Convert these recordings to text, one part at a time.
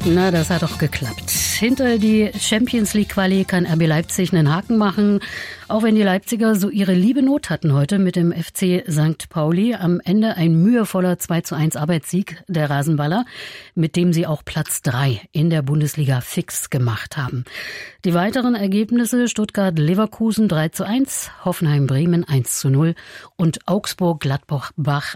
Na, das hat doch geklappt. Hinter die Champions-League-Quali kann RB Leipzig einen Haken machen, auch wenn die Leipziger so ihre liebe Not hatten heute mit dem FC St. Pauli. Am Ende ein mühevoller 2:1 Arbeitssieg der Rasenballer, mit dem sie auch Platz 3 in der Bundesliga fix gemacht haben. Die weiteren Ergebnisse: Stuttgart-Leverkusen 3:1, Hoffenheim-Bremen 1:0 und Augsburg-Gladbach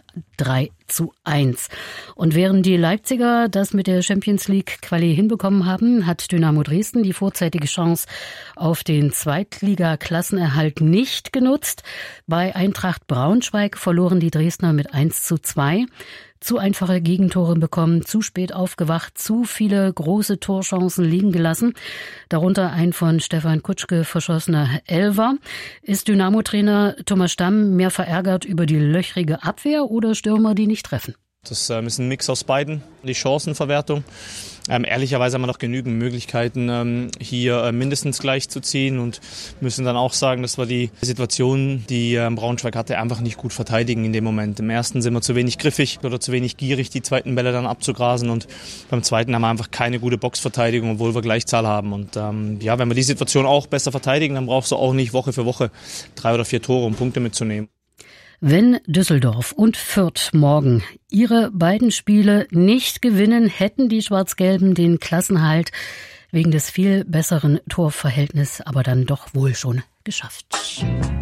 3:1. Und während die Leipziger das mit der Champions-League-Quali hinbekommen haben, hat Dynamo Dresden die vorzeitige Chance auf den Zweitliga-Klassenerhalt nicht genutzt. Bei Eintracht Braunschweig verloren die Dresdner mit 1:2. Zu einfache Gegentore bekommen, zu spät aufgewacht, zu viele große Torchancen liegen gelassen. Darunter ein von Stefan Kutschke verschossener Elfer. Ist Dynamo-Trainer Thomas Stamm mehr verärgert über die löchrige Abwehr oder Stürmer, die nicht treffen? Das ist ein Mix aus beiden, die Chancenverwertung. Ehrlicherweise haben wir noch genügend Möglichkeiten, hier mindestens gleich zu ziehen und müssen dann auch sagen, dass wir die Situation, die Braunschweig hatte, einfach nicht gut verteidigen in dem Moment. Im ersten sind wir zu wenig griffig oder zu wenig gierig, die zweiten Bälle dann abzugrasen, und beim zweiten haben wir einfach keine gute Boxverteidigung, obwohl wir Gleichzahl haben. Und wenn wir die Situation auch besser verteidigen, dann brauchst du auch nicht Woche für Woche 3 oder 4 Tore, um Punkte mitzunehmen. Wenn Düsseldorf und Fürth morgen ihre beiden Spiele nicht gewinnen, hätten die Schwarz-Gelben den Klassenerhalt wegen des viel besseren Torverhältnisses aber dann doch wohl schon geschafft.